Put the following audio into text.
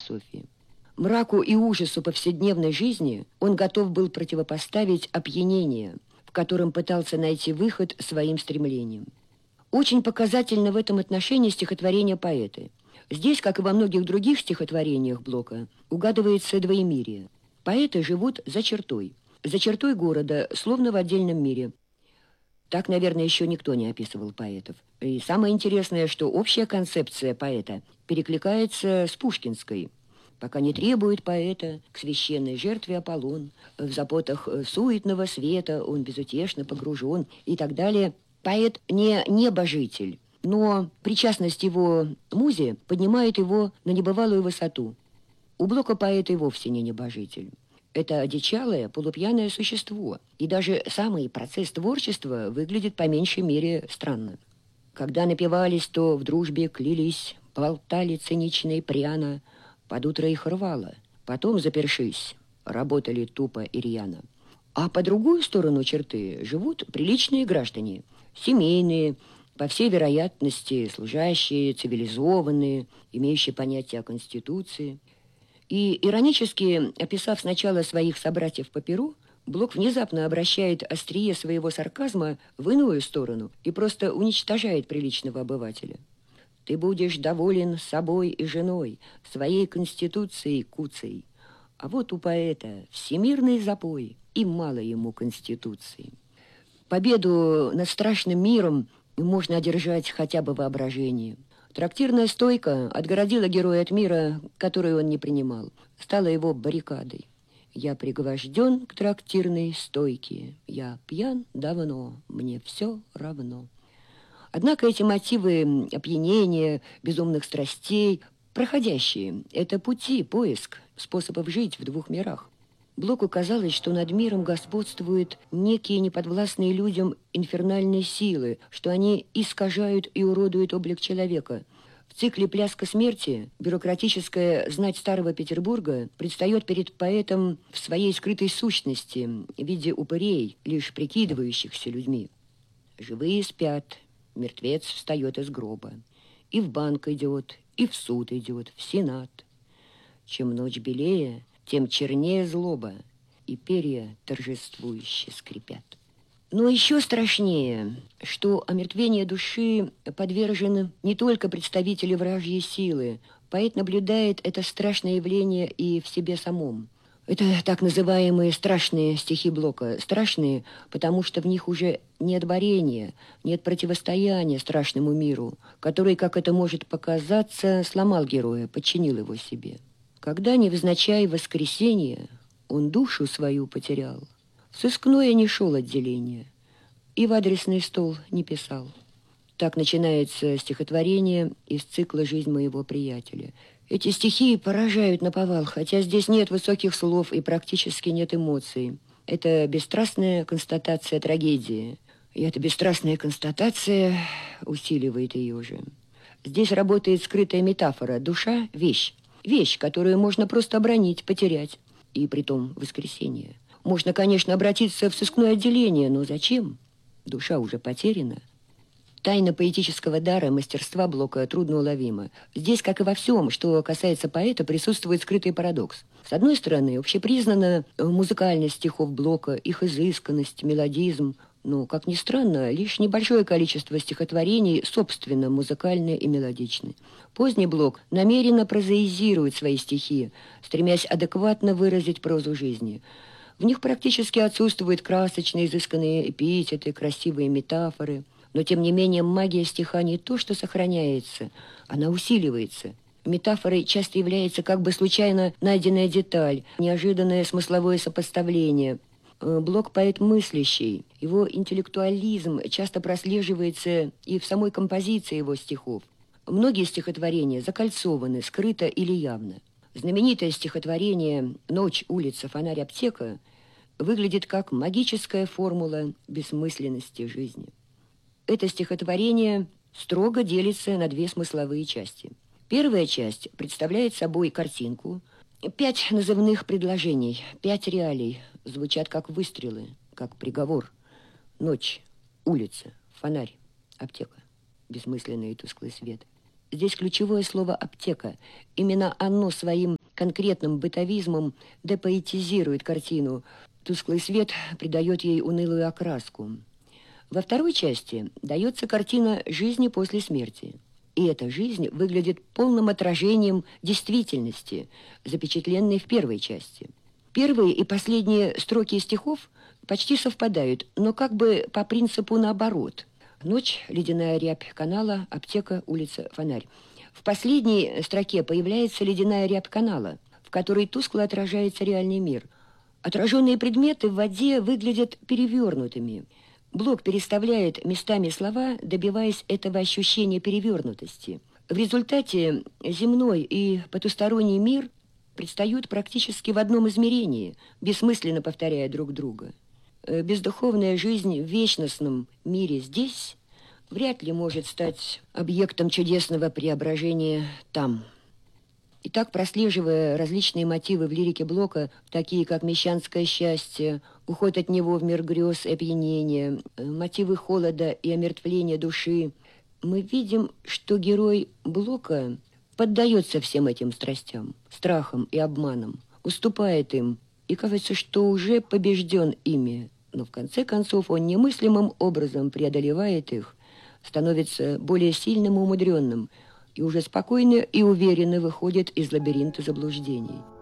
философии. Мраку и ужасу повседневной жизни он готов был противопоставить опьянение, в котором пытался найти выход своим стремлением. Очень показательно в этом отношении стихотворение поэты. Здесь, как и во многих других стихотворениях Блока, угадывается двоемирие. Поэты живут за чертой города, словно в отдельном мире. Так, наверное, еще никто не описывал поэтов. И самое интересное, что общая концепция поэта перекликается с пушкинской. Пока не требует поэта к священной жертве Аполлон, в запотах суетного света он безутешно погружен и так далее. Поэт не небожитель, но причастность его музе поднимает его на небывалую высоту. У Блока поэт и вовсе не небожитель. Это одичалое, полупьяное существо, и даже самый процесс творчества выглядит по меньшей мере странно. Когда напивались, то в дружбе клялись, болтали цинично и пряно, под утро их рвало, потом, запершись, работали тупо и рьяно. А по другую сторону черты живут приличные граждане, семейные, по всей вероятности, служащие, цивилизованные, имеющие понятие о Конституции. И, иронически описав сначала своих собратьев по перу, Блок внезапно обращает острие своего сарказма в иную сторону и просто уничтожает приличного обывателя. «Ты будешь доволен собой и женой, своей конституцией куцей. А вот у поэта всемирный запой, и мало ему конституции». Победу над страшным миром можно одержать хотя бы воображением. Трактирная стойка отгородила героя от мира, который он не принимал, стала его баррикадой. «Я пригвожден к трактирной стойке, я пьян давно, мне все равно». Однако эти мотивы опьянения, безумных страстей, проходящие, это пути, поиск способов жить в двух мирах. Блоку казалось, что над миром господствуют некие неподвластные людям инфернальные силы, что они искажают и уродуют облик человека. В цикле «Пляска смерти» бюрократическая знать Старого Петербурга предстает перед поэтом в своей скрытой сущности, в виде упырей, лишь прикидывающихся людьми. Живые спят, мертвец встает из гроба, и в банк идет, и в суд идет, в сенат. Чем ночь белее, тем чернее злоба, и перья торжествующе скрипят. Но еще страшнее, что омертвение души подвержены не только представители вражьей силы. Поэт наблюдает это страшное явление и в себе самом. Это так называемые страшные стихи Блока. Страшные, потому что в них уже нет борения, нет противостояния страшному миру, который, как это может показаться, сломал героя, подчинил его себе. Когда, невзначай воскресенье, он душу свою потерял, в сыскное не шел отделение и в адресный стол не писал. Так начинается стихотворение из цикла «Жизнь моего приятеля». Эти стихи поражают наповал, хотя здесь нет высоких слов и практически нет эмоций. Это бесстрастная констатация трагедии. И эта бесстрастная констатация усиливает ее же. Здесь работает скрытая метафора. Душа – вещь. Вещь, которую можно просто обронить, потерять. И притом в воскресенье. Можно, конечно, обратиться в сыскное отделение, но зачем? Душа уже потеряна. Тайна поэтического дара, мастерства Блока трудно уловима. Здесь, как и во всем, что касается поэта, присутствует скрытый парадокс. С одной стороны, общепризнана музыкальность стихов Блока, их изысканность, мелодизм. Но, как ни странно, лишь небольшое количество стихотворений собственно музыкальны и мелодичны. Поздний Блок намеренно прозаизирует свои стихи, стремясь адекватно выразить прозу жизни. В них практически отсутствуют красочные, изысканные эпитеты, красивые метафоры. Но, тем не менее, магия стиха не то, что сохраняется, она усиливается. Метафорой часто является как бы случайно найденная деталь, неожиданное смысловое сопоставление. Блок поэт мыслящий, его интеллектуализм часто прослеживается и в самой композиции его стихов. Многие стихотворения закольцованы, скрыто или явно. Знаменитое стихотворение «Ночь, улица, фонарь, аптека» выглядит как магическая формула бессмысленности жизни. Это стихотворение строго делится на две смысловые части. Первая часть представляет собой картинку. 5 назывных предложений, 5 реалий звучат как выстрелы, как приговор. Ночь, улица, фонарь, аптека, бессмысленный и тусклый свет. Здесь ключевое слово «аптека». Именно оно своим конкретным бытовизмом депоэтизирует картину. Тусклый свет придает ей унылую окраску. Во второй части дается картина жизни после смерти. И эта жизнь выглядит полным отражением действительности, запечатленной в первой части. Первые и последние строки стихов почти совпадают, но как бы по принципу наоборот. Ночь, ледяная рябь канала, аптека, улица, фонарь. В последней строке появляется ледяная рябь канала, в которой тускло отражается реальный мир. Отраженные предметы в воде выглядят перевернутыми. Блок переставляет местами слова, добиваясь этого ощущения перевернутости. В результате земной и потусторонний мир предстают практически в одном измерении, бессмысленно повторяя друг друга. Бездуховная жизнь в вечностном мире здесь вряд ли может стать объектом чудесного преображения там. Итак, прослеживая различные мотивы в лирике Блока, такие как мещанское счастье, уход от него в мир грез и опьянения, мотивы холода и омертвления души, мы видим, что герой Блока поддается всем этим страстям, страхам и обманам, уступает им, и кажется, что уже побежден ими, но в конце концов он немыслимым образом преодолевает их, становится более сильным и умудренным, и уже спокойно и уверенно выходит из лабиринта заблуждений.